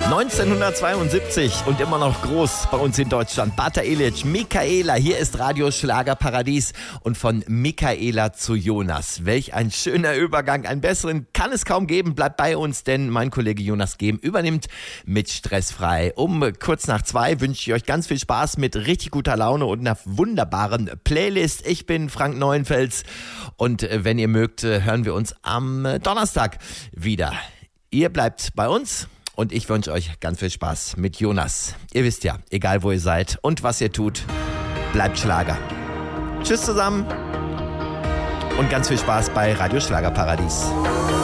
1972 und immer noch groß bei uns in Deutschland. Bata Elic, Michaela, hier ist Radio Schlagerparadies und von Michaela zu Jonas. Welch ein schöner Übergang, einen besseren kann es kaum geben. Bleibt bei uns, denn mein Kollege Jonas Gehm übernimmt mit Stressfrei. Um kurz nach 2 wünsche ich euch ganz viel Spaß mit richtig guter Laune und einer wunderbaren Playlist. Ich bin Frank Neuenfels und wenn ihr mögt, hören wir uns am Donnerstag wieder. Ihr bleibt bei uns. Und ich wünsche euch ganz viel Spaß mit Jonas. Ihr wisst ja, egal wo ihr seid und was ihr tut, bleibt Schlager. Tschüss zusammen und ganz viel Spaß bei Radio Schlagerparadies.